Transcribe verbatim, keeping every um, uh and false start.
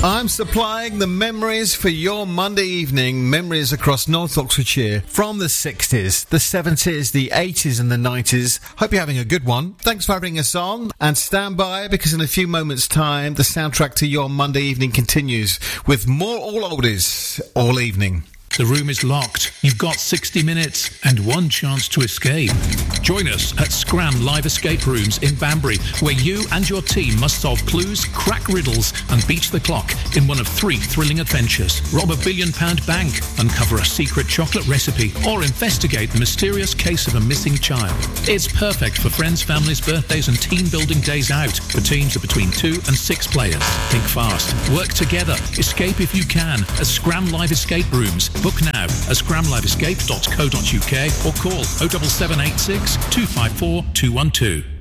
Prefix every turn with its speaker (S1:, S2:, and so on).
S1: I'm supplying the memories for your Monday evening, memories across North Oxfordshire from the sixties, the seventies, the eighties and the nineties. Hope you're having a good one. Thanks for having us on, and stand by because in a few moments' time the soundtrack to your Monday evening continues with more all oldies all evening.
S2: The room is locked. You've got sixty minutes and one chance to escape. Join us at Scram Live Escape Rooms in Banbury, where you and your team must solve clues, crack riddles and beat the clock in one of three thrilling adventures. Rob a billion pound bank, uncover a secret chocolate recipe, or investigate the mysterious case of a missing child. It's perfect for friends, families, birthdays and team building days out for teams of between two and six players. Think fast. Work together. Escape if you can at Scram Live Escape Rooms. Book now at scram live escape dot co dot uk or call oh seven seven eight six two five four two one two.